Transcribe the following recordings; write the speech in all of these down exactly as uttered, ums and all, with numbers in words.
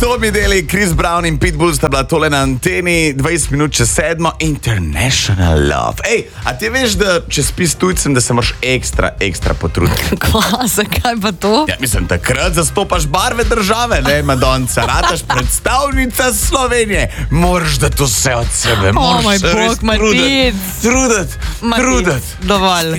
Tommy Daly, Chris Brown in Pitbull sta bila tole na anteni, dvajset minut čez sedmo, International Love. Ej, a ti veš, da če spiš tujcem, da se moraš ekstra, ekstra potruditi? Kva, zakaj pa to? Ja, mislim, takrat zastopaš barve države, ne, Madonca, rataš predstavnica Slovenije. Moraš da to vse od sebe, O, moj moraš se res bog, Matic. truditi, truditi, truditi. Dovolj.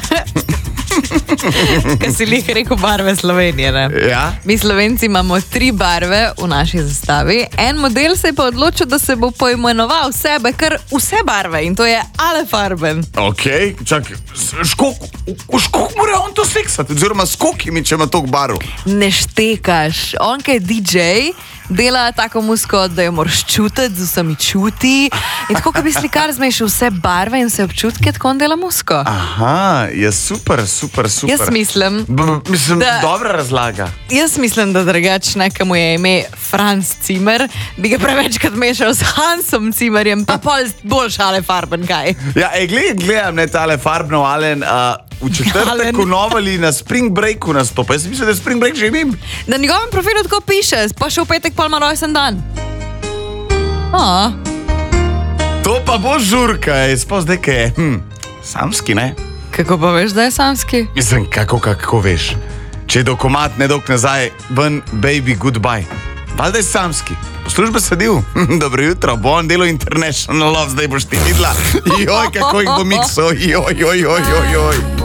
Kaj si lih rekel barve Slovenije, ne? Ja? Mi Slovenci imamo tri barve v naši zastavi. En model se je pa odločil, da se bo poimenoval sebe kar vse barve in to je Alefarben. Ok, čak, škok, v škok mora on to seksati, oziroma skoki mi, če ima toliko barv. Ne štekaš. On, ki je D J, dela tako muziko, da jo moraš čutiti, z vsemi čuti. In tako, kot bi slikar zmešal vse barve in vse občutke, tako on dela muziko. Aha, je super, super, super. Jaz mislim, B mislim, da- dobra razlaga. Jaz mislim, da drugač nekemu je ime Franz Zimmer, bi ga prevečkrat mešal s Hansom Zimmerjem, pa pol boljš Alefarben, kaj? Ja, ej, gled, gledam, ne, tale Farbno Alen, uh, v četrtek Alen. v Novali na Spring Breaku nastopa. Jaz mislim, da Spring Break že imam. Na njegovem profilu tako piše, pa še v petek pol ima rojsten dan. A, To pa bo žurka, ej, sploh zdaj, kaj je. Hm, samski, ne? kako pa veš, da je samski? Mislim, kako, kako veš. Če je dokumat nedolg nazaj, ven, baby, goodbye. Valjda je samski. Po službe sedil. Dobro jutro, bo on delo International Love, zdaj boš ti videla. Joj, kako jih bo mikso, joj, joj, joj, joj, joj.